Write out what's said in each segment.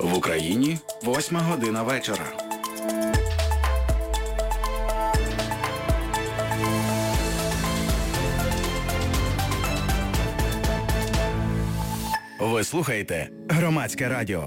В Україні 8 година вечора. Ви слухаєте Громадське радіо.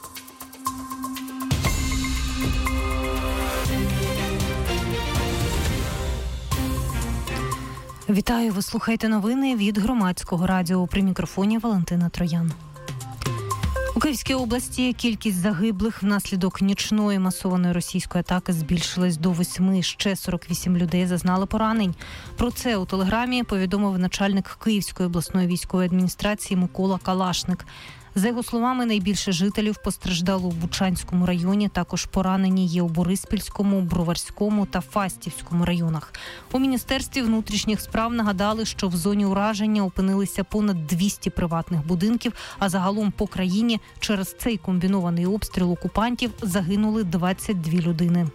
Вітаю, ви слухаєте новини від Громадського радіо. При мікрофоні Валентина Троян. У Київській області кількість загиблих внаслідок нічної масованої російської атаки збільшилась до 8. Ще 48 людей зазнали поранень. Про це у Телеграмі повідомив начальник Київської обласної військової адміністрації Микола Калашник. За його словами, найбільше жителів постраждало у Бучанському районі, також поранені є у Бориспільському, Броварському та Фастівському районах. У Міністерстві внутрішніх справ нагадали, що в зоні ураження опинилися понад 200 приватних будинків, а загалом по країні через цей комбінований обстріл окупантів загинули 22 людини.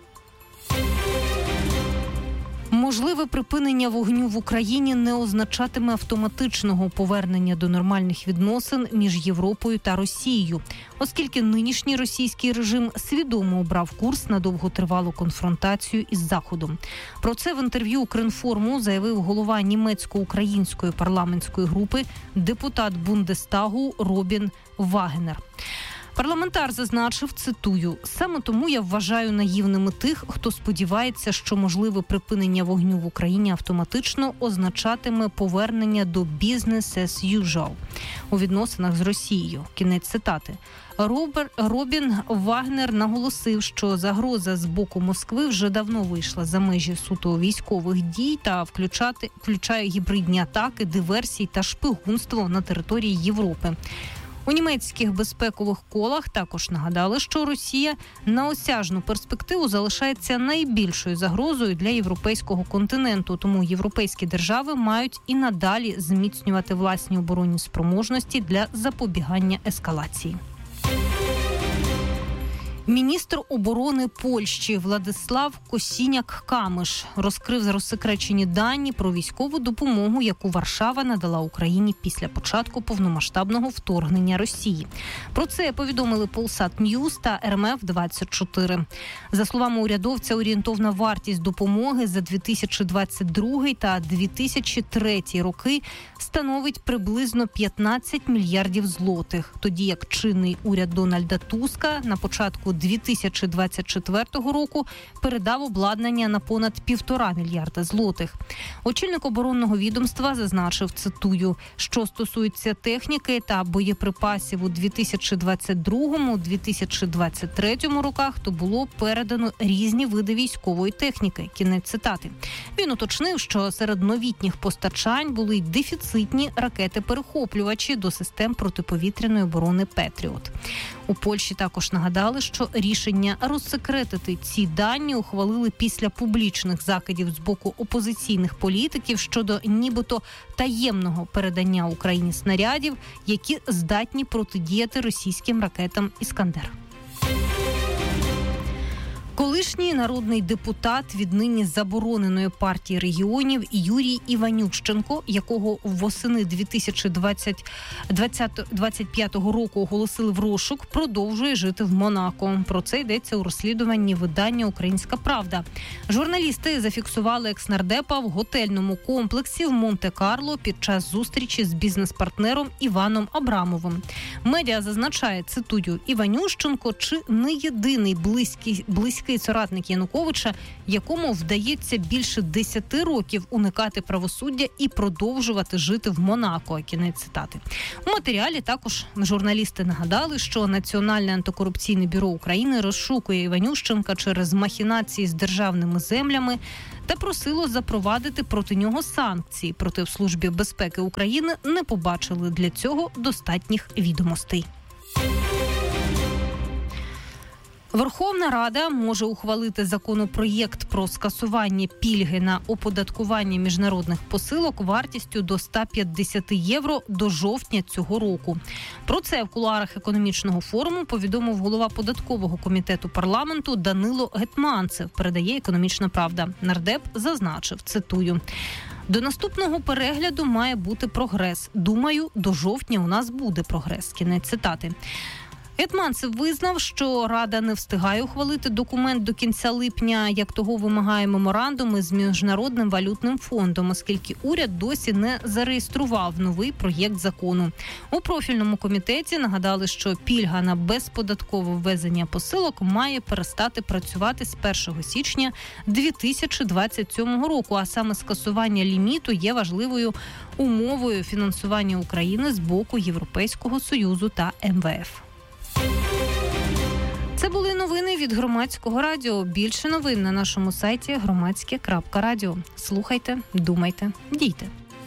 Можливе припинення вогню в Україні не означатиме автоматичного повернення до нормальних відносин між Європою та Росією, оскільки нинішній російський режим свідомо обрав курс на довготривалу конфронтацію із Заходом. Про це в інтерв'ю Укрінформу заявив голова німецько-української парламентської групи, депутат Бундестагу Робін Вагнер. Парламентар зазначив, цитую, «Саме тому я вважаю наївними тих, хто сподівається, що можливе припинення вогню в Україні автоматично означатиме повернення до «business as usual» у відносинах з Росією». Кінець цитати. Робін Вагнер наголосив, що загроза з боку Москви вже давно вийшла за межі суто військових дій та включає гібридні атаки, диверсії та шпигунство на території Європи. У німецьких безпекових колах також нагадали, що Росія на осяжну перспективу залишається найбільшою загрозою для європейського континенту, тому європейські держави мають і надалі зміцнювати власні оборонні спроможності для запобігання ескалації. Міністр оборони Польщі Владислав Косіняк-Камиш розкрив розсекречені дані про військову допомогу, яку Варшава надала Україні після початку повномасштабного вторгнення Росії. Про це повідомили Polsat News та РМФ-24. За словами урядовця, орієнтовна вартість допомоги за 2022 та 2003 роки становить приблизно 15 мільярдів злотих, тоді як чинний уряд Дональда Туска на початку 2024 року передав обладнання на понад 1,5 мільярда злотих. Очільник оборонного відомства зазначив, цитую, що стосується техніки та боєприпасів у 2022-2023 роках, то було передано різні види військової техніки. Кінець цитати. Він уточнив, що серед новітніх постачань були й дефіцитні ракети-перехоплювачі до систем протиповітряної оборони «Петріот». У Польщі також нагадали, що рішення розсекретити ці дані ухвалили після публічних закидів з боку опозиційних політиків щодо нібито таємного передання Україні снарядів, які здатні протидіяти російським ракетам «Іскандер». Колишній народний депутат від нині забороненої партії регіонів Юрій Іванющенко, якого восени 2025 року оголосили в розшук, продовжує жити в Монако. Про це йдеться у розслідуванні видання «Українська правда». Журналісти зафіксували екснардепа в готельному комплексі в Монте-Карло під час зустрічі з бізнес-партнером Іваном Абрамовим. Медіа зазначає, цитую, «Іванющенко чи не єдиний близький соратник Януковича, якому вдається більше 10 років уникати правосуддя і продовжувати жити в Монако». Кінець цитати. У матеріалі також журналісти нагадали, що Національне антикорупційне бюро України розшукує Іванющенка через махінації з державними землями та просило запровадити проти нього санкції. Проте в Службі безпеки України не побачили для цього достатніх відомостей. Верховна Рада може ухвалити законопроєкт про скасування пільги на оподаткування міжнародних посилок вартістю до 150 євро до жовтня цього року. Про це в кулуарах економічного форуму повідомив голова податкового комітету парламенту Данило Гетманцев, передає «Економічна правда». Нардеп зазначив, цитую, «До наступного перегляду має бути прогрес. Думаю, до жовтня у нас буде прогрес». Кінець цитати. Гетманцев визнав, що Рада не встигає ухвалити документ до кінця липня, як того вимагає меморандум із Міжнародним валютним фондом, оскільки уряд досі не зареєстрував новий проєкт закону. У профільному комітеті нагадали, що пільга на безподаткове ввезення посилок має перестати працювати з 1 січня 2027 року, а саме скасування ліміту є важливою умовою фінансування України з боку Європейського Союзу та МВФ. Це були новини від Громадського радіо. Більше новин на нашому сайті громадське.радіо. Слухайте, думайте, дійте.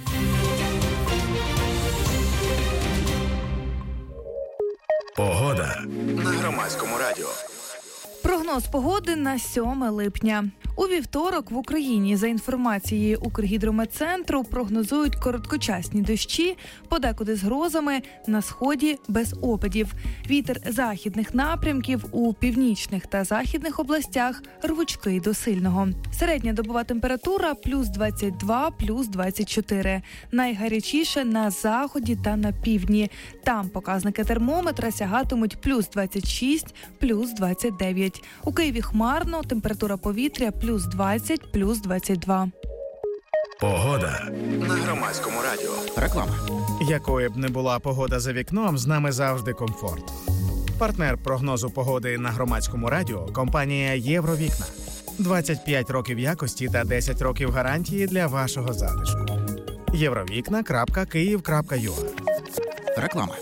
Погода на Громадському радіо. Прогноз погоди на 7 липня. У вівторок в Україні, за інформацією Укргідрометцентру, прогнозують короткочасні дощі, подекуди з грозами, на сході без опадів. Вітер західних напрямків у північних та західних областях рвучкий до сильного. Середня добова температура плюс 22, плюс 24. Найгарячіше на заході та на півдні. Там показники термометра сягатимуть плюс 26, плюс 29. У Києві хмарно, температура повітря плюс 20, плюс 22. Погода на Громадському радіо. Реклама. Якою б не була погода за вікном, з нами завжди комфорт. Партнер прогнозу погоди на Громадському радіо – компанія «Євровікна». 25 років якості та 10 років гарантії для вашого затишку. Євровікна.Київ.ua. Реклама.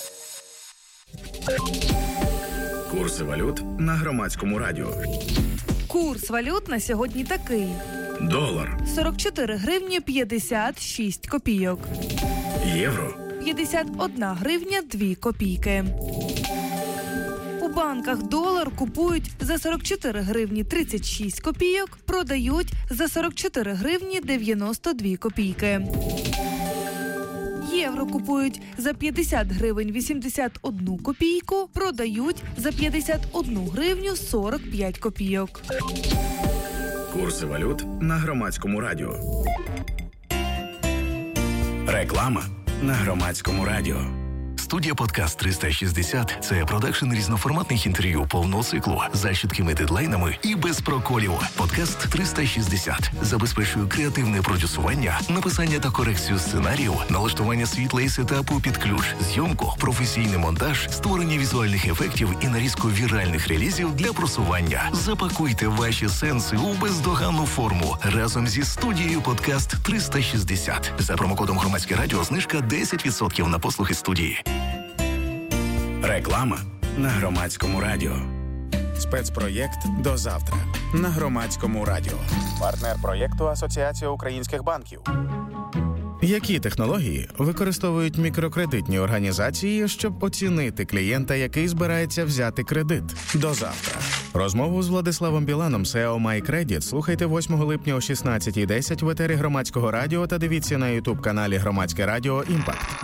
Курси валют на Громадському радіо. Курс валют на сьогодні такий. Долар. 44 гривні 56 копійок. Євро. 51 гривня 2 копійки. У банках долар купують за 44 гривні 36 копійок, продають за 44 гривні 92 копійки. Євро купують за 50 гривень 81 копійку, продають за 51 гривню 45 копійок. Курси валют на Громадському радіо. Реклама на Громадському радіо. Студія «Подкаст 360» – це продакшн різноформатних інтерв'ю повного циклу за чіткими дедлайнами і без проколів. «Подкаст 360» забезпечує креативне продюсування, написання та корекцію сценарію, налаштування світла і сетапу під ключ, зйомку, професійний монтаж, створення візуальних ефектів і нарізку віральних релізів для просування. Запакуйте ваші сенси у бездоганну форму разом зі студією «Подкаст 360». За промокодом «Громадське радіо» знижка 10% на послуги студії. Реклама на Громадському радіо. Спецпроєкт «До завтра» на Громадському радіо. Партнер проєкту Асоціація українських банків. Які технології використовують мікрокредитні організації, щоб оцінити клієнта, який збирається взяти кредит? До завтра. Розмову з Владиславом Біланом, SEO MyCredit, слухайте 8 липня о 16:10 в етері Громадського радіо та дивіться на YouTube-каналі Громадське радіо «Імпакт».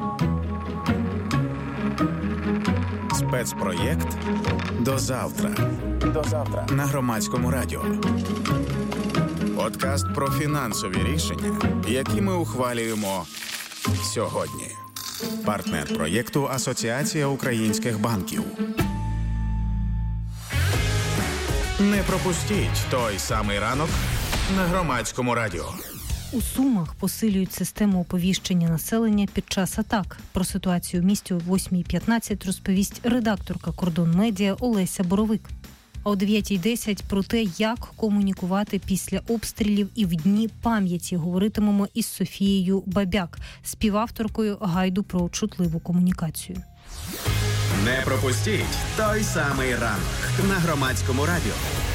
Спецпроєкт «До завтра». До завтра на Громадському радіо. Подкаст про фінансові рішення, які ми ухвалюємо сьогодні. Партнер проєкту Асоціація українських банків. Не пропустіть той самий ранок на Громадському радіо. У Сумах посилюють систему оповіщення населення під час атак. Про ситуацію в місті о 8:15 розповість редакторка «Кордон Медіа» Олеся Боровик. А о 9:10 про те, як комунікувати після обстрілів і в Дні пам'яті говоритимемо із Софією Бабяк, співавторкою гайду про чутливу комунікацію. Не пропустіть той самий ранок на Громадському радіо.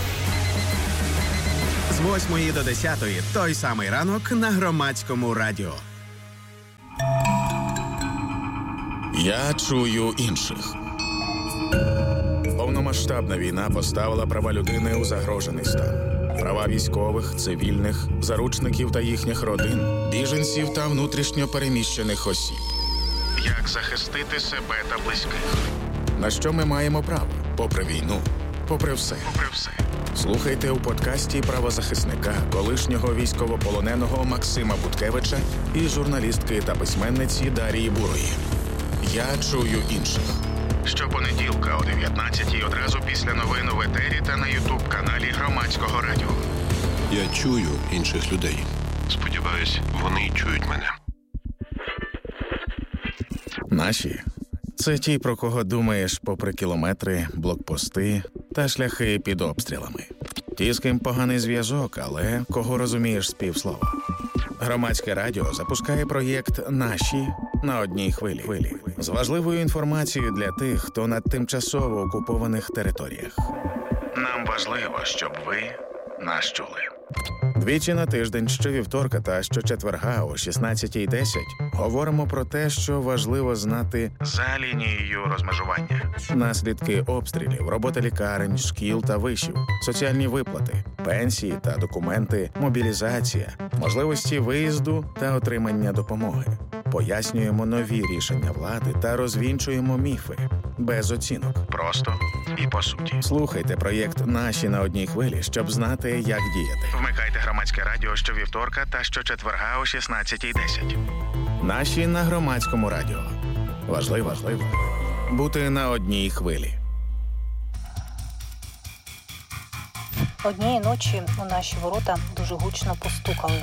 З 8 до 10 той самий ранок на Громадському радіо. Я чую інших. Повномасштабна війна поставила права людини у загрожений стан. Права військових, цивільних, заручників та їхніх родин, біженців та внутрішньо переміщених осіб. Як захистити себе та близьких? На що ми маємо право? Попри війну, попри все. Слухайте у подкасті правозахисника, колишнього військовополоненого Максима Буткевича і журналістки та письменниці Дарії Бурої. Я чую інших. Щопонеділка Після новин в етері та на YouTube-каналі Громадського радіо. Я чую інших людей. Сподіваюсь, вони чують мене. Наші – це ті, про кого думаєш попри кілометри, блокпости та шляхи під обстрілами. Ті, з ким поганий зв'язок, але кого розумієш з півслова. Громадське радіо запускає проєкт «Наші» на одній хвилі. З важливою інформацією для тих, хто на тимчасово окупованих територіях. Нам важливо, щоб ви нас чули. Двічі на тиждень, щовівторка та щочетверга о 16:10 говоримо про те, що важливо знати за лінією розмежування. Наслідки обстрілів, робота лікарень, шкіл та вишів, соціальні виплати, пенсії та документи, мобілізація, можливості виїзду та отримання допомоги. Пояснюємо нові рішення влади та розвінчуємо міфи. Без оцінок. Просто і по суті. Слухайте проєкт «Наші» на одній хвилі, щоб знати, як діяти. Вмикайте Громадське радіо щовівторка та щочетверга о 16:10. «Наші» на Громадському радіо. Важливо бути на одній хвилі. Однієї ночі у наші ворота дуже гучно постукали.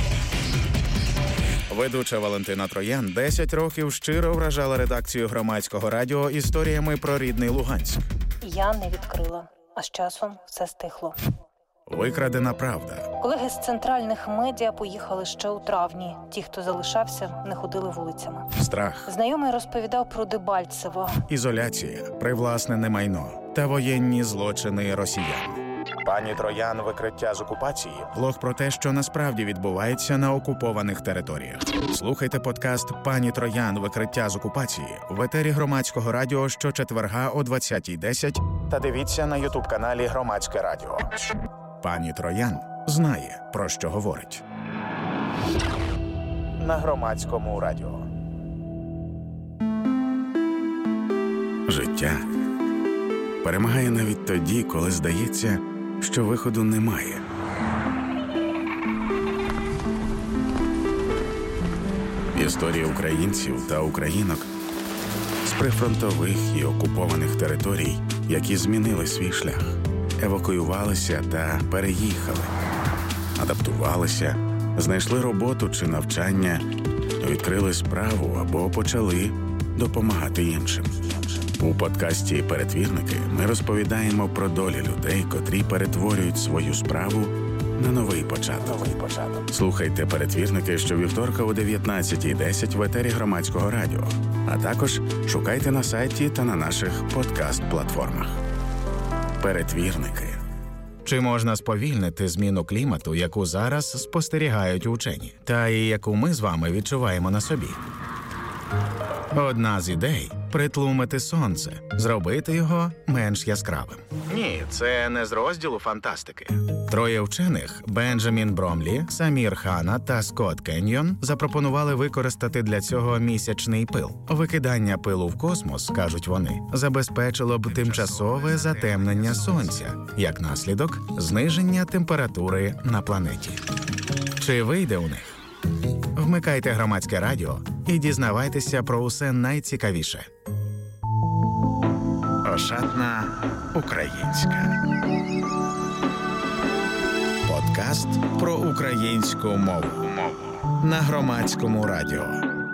Ведуча Валентина Троян 10 років щиро вражала редакцію Громадського радіо історіями про рідний Луганськ. Я не відкрила, а з часом все стихло. Викрадена правда. Колеги з центральних медіа поїхали ще у травні. Ті, хто залишався, не ходили вулицями. Страх. Знайомий розповідав про Дебальцево. Ізоляція, привласнене майно та воєнні злочини росіян. Пані Троян «Викриття з окупації» – влог про те, що насправді відбувається на окупованих територіях. Слухайте подкаст «Пані Троян. Викриття з окупації» в етері Громадського радіо щочетверга о 20:10 та дивіться на YouTube-каналі Громадське радіо. Пані Троян знає, про що говорить. На Громадському радіо. Життя перемагає навіть тоді, коли здається, що виходу немає. Історії українців та українок з прифронтових і окупованих територій, які змінили свій шлях, евакуювалися та переїхали, адаптувалися, знайшли роботу чи навчання, відкрили справу або почали допомагати іншим. У подкасті «Перетвірники» ми розповідаємо про долі людей, котрі перетворюють свою справу на новий початок. Слухайте «Перетвірники» щовівторка о 19:10 в етері Громадського радіо, а також шукайте на сайті та на наших подкаст-платформах. «Перетвірники». Чи можна сповільнити зміну клімату, яку зараз спостерігають учені, та і яку ми з вами відчуваємо на собі? Одна з ідей – притлумити сонце, зробити його менш яскравим. Ні, це не з розділу фантастики. Троє вчених – Бенджамін Бромлі, Самір Хана та Скотт Кеньйон – запропонували використати для цього місячний пил. Викидання пилу в космос, кажуть вони, забезпечило б тимчасове затемнення сонця, як наслідок – зниження температури на планеті. Чи вийде у них? Вмикайте Громадське радіо і дізнавайтеся про усе найцікавіше. Ошатна українська. Подкаст про українську мову на Громадському радіо.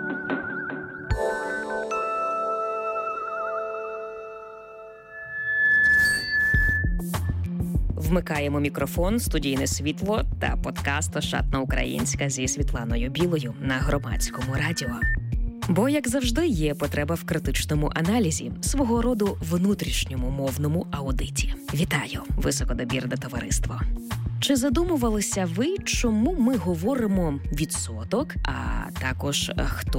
Вмикаємо мікрофон, студійне світло та подкаст «Ошатна українська» зі Світланою Білою на Громадському радіо. Бо, як завжди, є потреба в критичному аналізі, свого роду внутрішньому мовному аудиті. Вітаю, високодобірне товариство! Чи задумувалися ви, чому ми говоримо «відсоток», а також «хто